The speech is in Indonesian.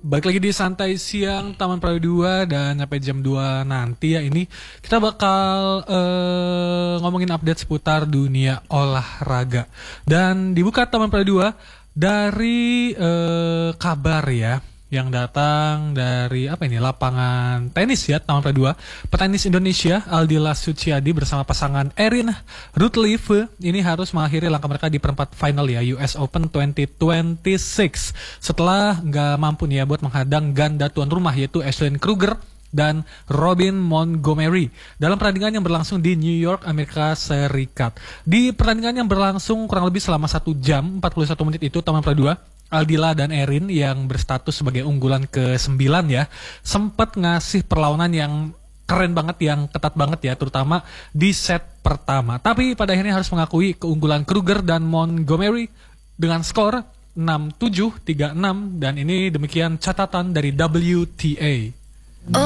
Balik lagi di Santai Siang Taman Prawi 2 dan sampai jam 2 nanti ya ini kita bakal ngomongin update seputar dunia olahraga. Dan dibuka Taman Prawi 2 dari kabar ya yang datang dari lapangan tenis ya Taman Prawi 2. Petenis Indonesia Aldila Suciadi bersama pasangan Erin Rutliff ini harus mengakhiri langkah mereka di perempat final ya US Open 2026 setelah nggak mampu nih ya buat menghadang ganda tuan rumah yaitu Ashley Kruger dan Robin Montgomery dalam pertandingan yang berlangsung di New York, Amerika Serikat. Di pertandingan yang berlangsung kurang lebih selama 1 jam 41 menit itu Taman Prawi 2, Aldila dan Erin yang berstatus sebagai unggulan ke-9 ya sempat ngasih perlawanan yang keren banget, yang ketat banget ya, terutama di set pertama. Tapi pada akhirnya harus mengakui keunggulan Kruger dan Montgomery dengan skor 6-7, 3-6 dan ini demikian catatan dari WTA.